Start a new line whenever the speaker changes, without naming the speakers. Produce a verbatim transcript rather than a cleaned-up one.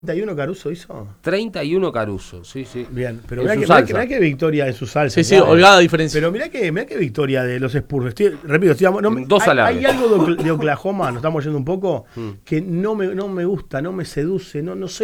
¿treinta y uno Caruso hizo?
treinta y uno Caruso, sí, sí.
Bien, pero
En
mirá
su
que, mirá,
salsa.
que, mirá que victoria en su salsa.
Sí, sí,
claro.
holgada diferencia.
Pero mirá que, mirá que victoria de los Spurs. Estoy, repito, estoy, no, me-
Dos
hay,
alargues.
hay algo de, Ocl- de Oklahoma, nos estamos yendo un poco, que no me, no me gusta, no me seduce, no, no sé.